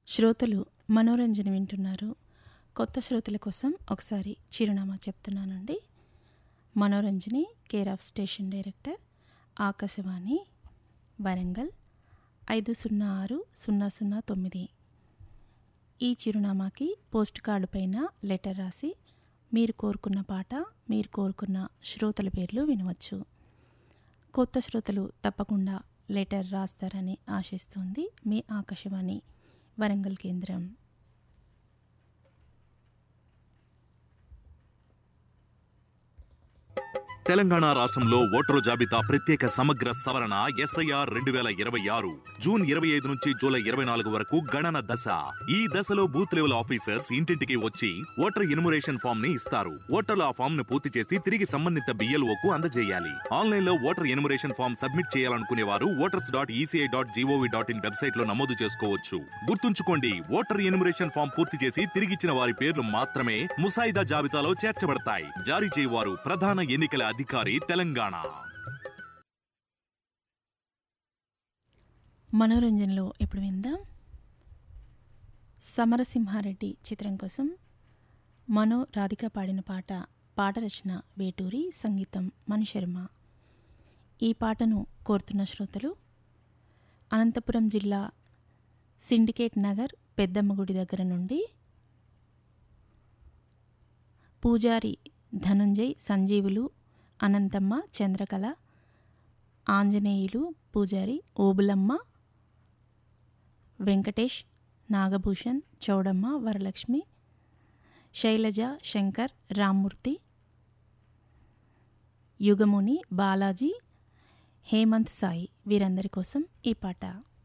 శ్రోతలు మనోరంజన వింటున్నారు. కొత్త శ్రోతల కోసం ఒకసారి చిరునామా చెప్తున్నానండి. మనోరంజని, care of station director, Akashvani, Warangal 506009. ఈ చిరునామాకి పోస్ట్ కార్డు పైన లెటర్ రాసి మీరు కోరుకున్న పాట, మీరు కోరుకున్న శ్రోతల పేర్లు వినవచ్చు. కొత్త శ్రోతలు తప్పకుండా లెటర్ రాస్తారని ఆశిస్తోంది మీ ఆకాశవాణి వరంగల్ కేంద్రం. తెలంగాణ రాష్ట్రంలో ఓటరు జాబితా ప్రత్యేక సమగ్ర సవరణ SIR 2026 జూన్ 25 నుంచి జూలై 24 వరకు గణన దశ. ఈ దశలో బూత్ లెవెల్ ఆఫీసర్స్ ఇంటింటికి వచ్చి ఓటర్ ఎన్యుమరేషన్ ఫామ్ ని ఇస్తారు. ఓటర్లు ఆ ఫామ్ ను పూర్తి చేసి తిరిగి సంబంధిత BLOకు అందజేయాలి. ఆన్లైన్ లో ఓటర్ ఎన్యుమరేషన్ ఫామ్ సబ్మిట్ చేయాలనుకునే వారు voters.eci.gov.in వెబ్సైట్ లో నమోదు చేసుకోవచ్చు. గుర్తుంచుకోండి, ఓటర్ ఎన్యుమరేషన్ ఫామ్ పూర్తి చేసి తిరిగిచ్చిన వారి పేర్లు మాత్రమే ముసాయిదా జాబితాలో చేర్చబడతాయి. జారీ చేయవారు ప్రధాన ఎన్నికల అధికారి, తెలంగాణ. మనోరంజన్లో ఇప్పుడు విందాం. సమరసింహారెడ్డి చిత్రం కోసం మనో రాధిక పాడిన పాట రచన వేటూరి, సంగీతం మణిశర్మ. ఈ పాటను కోరుతున్న శ్రోతలు అనంతపురం జిల్లా సిండికేట్ నగర్ పెద్దమ్మ గుడి దగ్గర నుండి పూజారి ధనుంజయ్, సంజీవులు, అనంతమ్మ, చంద్రకళ, ఆంజనేయులు, పూజారి, ఓబులమ్మ, వెంకటేష్, నాగభూషణ్, చౌడమ్మ, వరలక్ష్మి, శైలజ, శంకర్, రామ్మూర్తి, యుగముని, బాలాజీ, హేమంత్ సాయి వీరందరి కోసం ఈ పాట.